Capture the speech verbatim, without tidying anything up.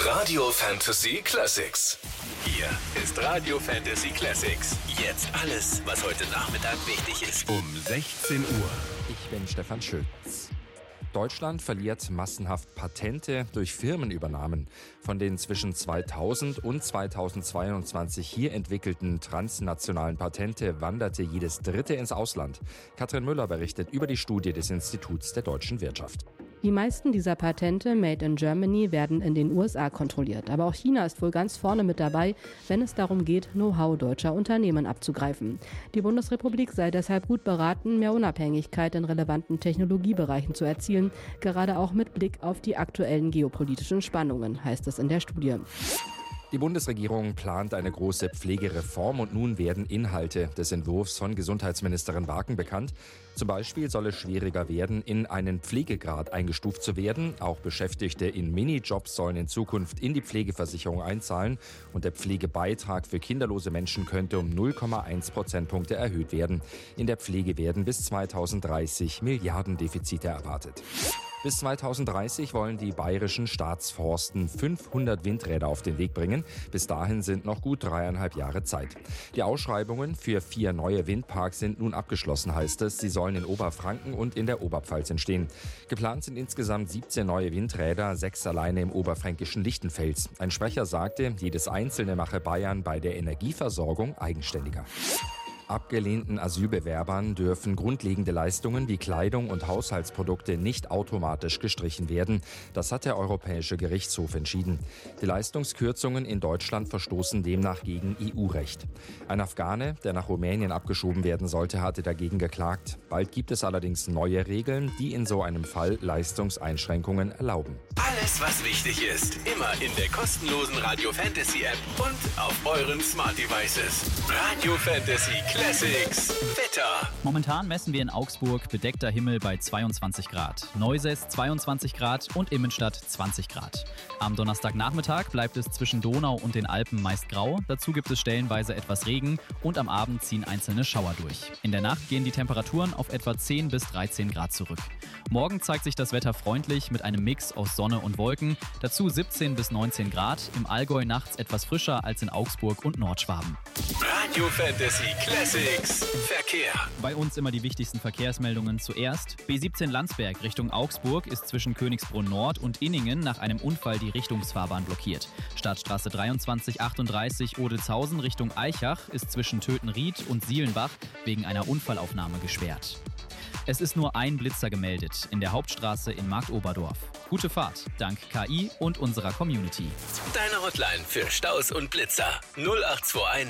Radio Fantasy Classics. Hier ist Radio Fantasy Classics. Jetzt alles, was heute Nachmittag wichtig ist. Um sechzehn Uhr. Ich bin Stefan Schütz. Deutschland verliert massenhaft Patente durch Firmenübernahmen. Von den zwischen zweitausend und zweitausendzweiundzwanzig hier entwickelten transnationalen Patente wanderte jedes dritte ins Ausland. Katrin Müller berichtet über die Studie des Instituts der deutschen Wirtschaft. Die meisten dieser Patente Made in Germany werden in den U S A kontrolliert. Aber auch China ist wohl ganz vorne mit dabei, wenn es darum geht, Know-how deutscher Unternehmen abzugreifen. Die Bundesrepublik sei deshalb gut beraten, mehr Unabhängigkeit in relevanten Technologiebereichen zu erzielen, gerade auch mit Blick auf die aktuellen geopolitischen Spannungen, heißt es in der Studie. Die Bundesregierung plant eine große Pflegereform und nun werden Inhalte des Entwurfs von Gesundheitsministerin Waken bekannt. Zum Beispiel soll es schwieriger werden, in einen Pflegegrad eingestuft zu werden. Auch Beschäftigte in Minijobs sollen in Zukunft in die Pflegeversicherung einzahlen und der Pflegebeitrag für kinderlose Menschen könnte um null Komma eins Prozentpunkte erhöht werden. In der Pflege werden bis zweitausenddreißig Milliardendefizite erwartet. Bis zweitausenddreißig wollen die bayerischen Staatsforsten fünfhundert Windräder auf den Weg bringen. Bis dahin sind noch gut dreieinhalb Jahre Zeit. Die Ausschreibungen für vier neue Windparks sind nun abgeschlossen, heißt es. Sie sollen in Oberfranken und in der Oberpfalz entstehen. Geplant sind insgesamt siebzehn neue Windräder, sechs alleine im oberfränkischen Lichtenfels. Ein Sprecher sagte, jedes einzelne mache Bayern bei der Energieversorgung eigenständiger. Abgelehnten Asylbewerbern dürfen grundlegende Leistungen wie Kleidung und Haushaltsprodukte nicht automatisch gestrichen werden. Das hat der Europäische Gerichtshof entschieden. Die Leistungskürzungen in Deutschland verstoßen demnach gegen E U-Recht. Ein Afghane, der nach Rumänien abgeschoben werden sollte, hatte dagegen geklagt. Bald gibt es allerdings neue Regeln, die in so einem Fall Leistungseinschränkungen erlauben. Alles, was wichtig ist, immer in der kostenlosen Radio Fantasy App und auf euren Smart Devices. Radio Fantasy Classics Wetter. Momentan messen wir in Augsburg bedeckter Himmel bei zweiundzwanzig Grad, Neuses zweiundzwanzig Grad und Immenstadt zwanzig Grad. Am Donnerstagnachmittag bleibt es zwischen Donau und den Alpen meist grau, dazu gibt es stellenweise etwas Regen und am Abend ziehen einzelne Schauer durch. In der Nacht gehen die Temperaturen auf etwa zehn bis dreizehn Grad zurück. Morgen zeigt sich das Wetter freundlich mit einem Mix aus Sonne und Wolken, dazu siebzehn bis neunzehn Grad, im Allgäu nachts etwas frischer als in Augsburg und Nordschwaben. Radio Fantasy Classics Verkehr. Bei uns immer die wichtigsten Verkehrsmeldungen zuerst. B siebzehn Landsberg Richtung Augsburg ist zwischen Königsbrunn Nord und Inningen nach einem Unfall die Richtungsfahrbahn blockiert. Stadtstraße dreiundzwanzig achtunddreißig Odelzhausen Richtung Eichach ist zwischen Tötenried und Sielenbach wegen einer Unfallaufnahme gesperrt. Es ist nur ein Blitzer gemeldet in der Hauptstraße in Marktoberdorf. Gute Fahrt, dank K I und unserer Community. Deine Hotline für Staus und Blitzer null acht zwei eins